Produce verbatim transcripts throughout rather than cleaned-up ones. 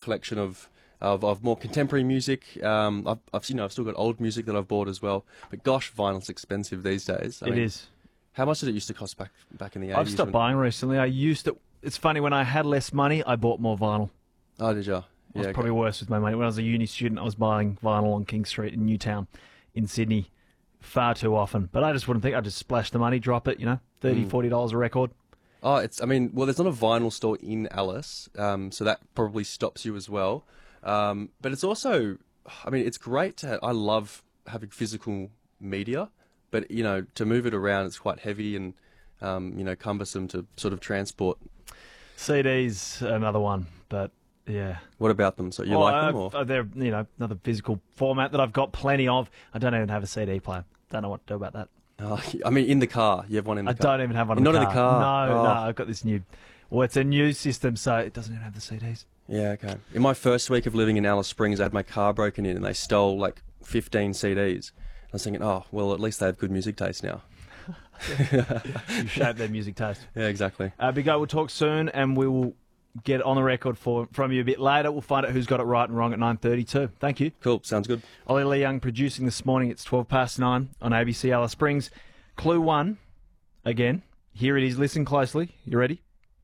collection of of, of more contemporary music. Um, I've, I've you know I've still got old music that I've bought as well. But gosh, vinyl's expensive these days. I It mean, is. How much did it used to cost back back in the eighties? I've stopped when... buying recently. I used to. It's funny, when I had less money, I bought more vinyl. Oh, did you? I was Yeah, probably okay. worse with my money. When I was a uni student, I was buying vinyl on King Street in Newtown in Sydney far too often. But I just wouldn't think. I'd just splash the money, drop it, you know, thirty dollars, forty dollars a record. Oh, it's. I mean, well, there's not a vinyl store in Alice, um, so that probably stops you as well. Um, but it's also, I mean, it's great to. I love having physical media, but you know, to move it around, it's quite heavy and um, you know, cumbersome to sort of transport. C Ds, another one, but yeah. What about them? So you Well, like uh, them, or they're, you know, another physical format that I've got plenty of. I don't even have a C D player. Don't know what to do about that. oh, I mean, in the car, you have one in the I car. don't even have one. You're in the not car. in the car? No, Oh. no. I've got this new. Well, it's a new system, so it doesn't even have the C Ds. Yeah, okay. In my first week of living in Alice Springs, I had my car broken in, and they stole like fifteen C Ds. I was thinking, oh, well, at least they have good music taste now. You shaped their music taste. Yeah, exactly. Uh, Big O, we'll talk soon, and we will get on the record for from you a bit later. We'll find out who's got it right and wrong at nine thirty-two. Thank you. Cool, sounds good. Ollie Lee Young producing this morning. It's twelve past nine on A B C Alice Springs. Clue one, again. Here it is. Listen closely. You ready?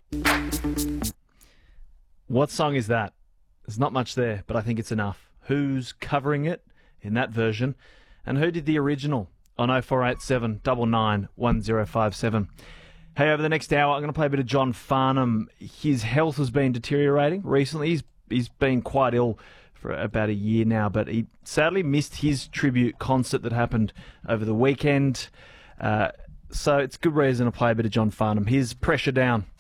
What song is that? There's not much there, but I think it's enough. Who's covering it in that version? And who did the original? On oh four eight seven, nine nine, one oh five seven. Hey, over the next hour, I'm going to play a bit of John Farnham. His health has been deteriorating recently. He's he's been quite ill for about a year now, but he sadly missed his tribute concert that happened over the weekend. Uh, so it's a good reason to play a bit of John Farnham. Here's Pressure Down.